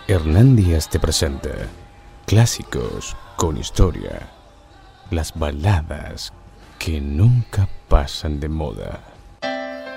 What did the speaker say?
Hernán Díaz te presenta clásicos con historia, las baladas que nunca pasan de moda.